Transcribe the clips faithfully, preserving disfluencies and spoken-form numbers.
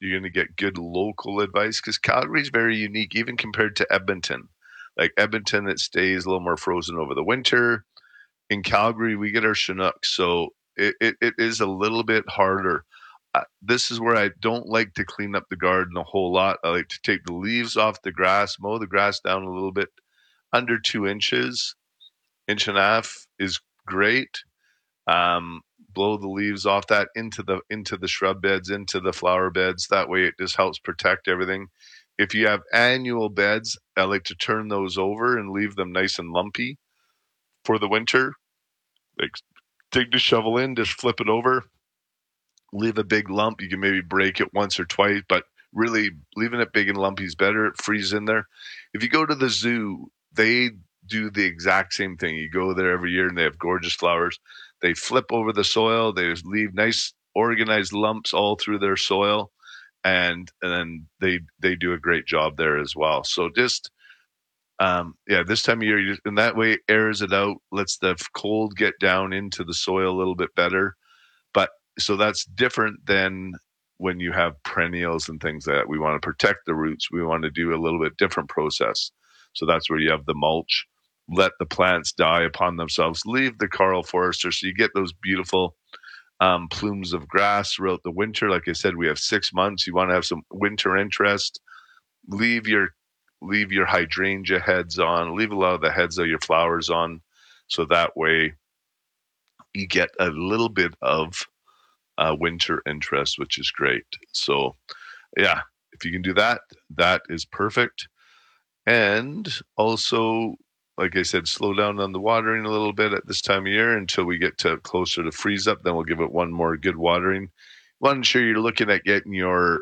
you're going to get good local advice because Calgary is very unique, even compared to Edmonton. Like Edmonton, it stays a little more frozen over the winter. In Calgary, we get our Chinooks, so it, it, it is a little bit harder. Uh, this is where I don't like to clean up the garden a whole lot. I like to take the leaves off the grass, mow the grass down a little bit, under two inches, inch and a half is great. Um, blow the leaves off that into the into the shrub beds, into the flower beds. That way, it just helps protect everything. If you have annual beds, I like to turn those over and leave them nice and lumpy for the winter. Like dig the shovel in, just flip it over, leave a big lump. You can maybe break it once or twice, but really leaving it big and lumpy is better. It freezes in there. If you go to the zoo, they do the exact same thing. You go there every year and they have gorgeous flowers. They flip over the soil. They just leave nice organized lumps all through their soil. And, and then they they do a great job there as well. So just um, yeah, this time of year, you, and that way it airs it out, lets the cold get down into the soil a little bit better. But so that's different than when you have perennials and things like that. We want to protect the roots. We want to do a little bit different process. So that's where you have the mulch. Let the plants die upon themselves. Leave the Carl Forester so you get those beautiful um, plumes of grass throughout the winter. Like I said, we have six months. You want to have some winter interest. Leave your leave your hydrangea heads on. Leave a lot of the heads of your flowers on, so that way you get a little bit of uh, winter interest, which is great. So, yeah, if you can do that, that is perfect. And also, like I said, slow down on the watering a little bit at this time of year until we get to closer to freeze up. Then we'll give it one more good watering. Want to ensure you're looking at getting your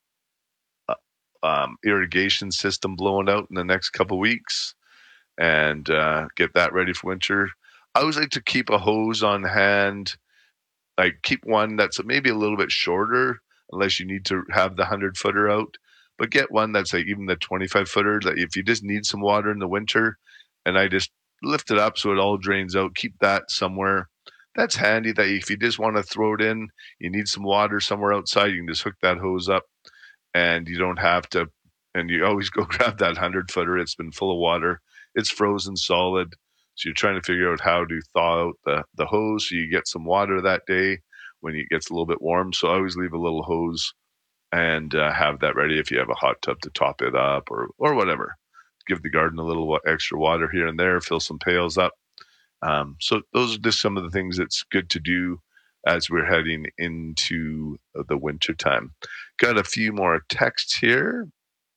uh, um, irrigation system blown out in the next couple weeks and uh, get that ready for winter. I always like to keep a hose on hand. Like keep one that's maybe a little bit shorter, unless you need to have the hundred footer out. But get one that's like even the twenty-five footer. That if you just need some water in the winter, and I just lift it up so it all drains out. Keep that somewhere. That's handy. That if you just want to throw it in, you need some water somewhere outside, you can just hook that hose up, and you don't have to. And you always go grab that hundred footer. It's been full of water. It's frozen solid. So you're trying to figure out how to thaw out the, the hose so you get some water that day when it gets a little bit warm. So I always leave a little hose and uh, have that ready if you have a hot tub to top it up or or whatever. Give the garden a little extra water here and there, fill some pails up. Um, so those are just some of the things that's good to do as we're heading into the winter time. Got a few more texts here.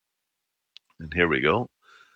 And here we go.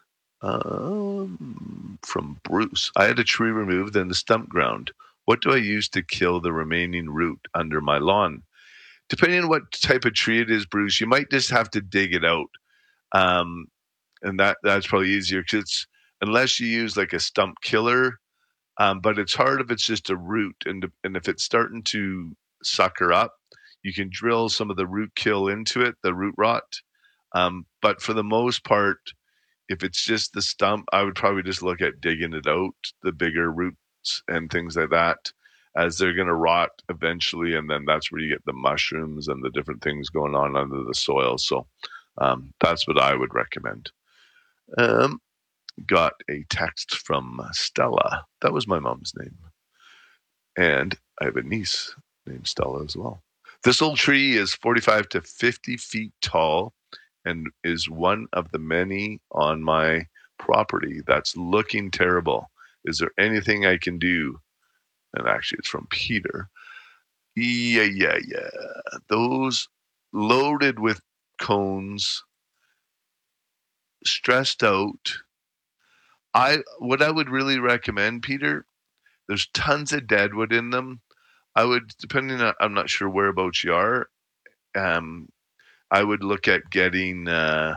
Um, from Bruce. I had a tree removed and the stump ground. What do I use to kill the remaining root under my lawn? Depending on what type of tree it is, Bruce, you might just have to dig it out. Um, and that that's probably easier because it's unless you use like a stump killer. Um, but it's hard if it's just a root, and and if it's starting to sucker up, you can drill some of the root kill into it, the root rot. Um, but for the most part, if it's just the stump, I would probably just look at digging it out, the bigger roots and things like that, as they're going to rot eventually. And then that's where you get the mushrooms and the different things going on under the soil. So um, that's what I would recommend. Um, got a text from Stella. That was my mom's name. And I have a niece named Stella as well. This old tree is forty-five to fifty feet tall and is one of the many on my property that's looking terrible. Is there anything I can do? And actually, it's from Peter. Yeah, yeah, yeah. Those loaded with cones, stressed out. I what I would really recommend, Peter, there's tons of deadwood in them. I would, depending on, I'm not sure whereabouts you are, um, I would look at getting uh,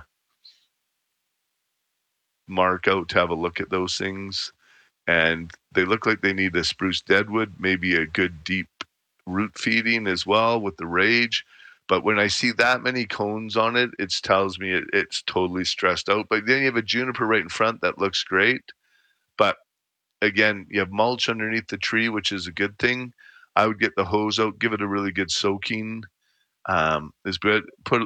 Mark out to have a look at those things. And they look like they need a spruce deadwood, maybe a good deep root feeding as well with the rage. But when I see that many cones on it, it tells me it, it's totally stressed out. But then you have a juniper right in front that looks great. But again, you have mulch underneath the tree, which is a good thing. I would get the hose out, give it a really good soaking. Um, is good. Put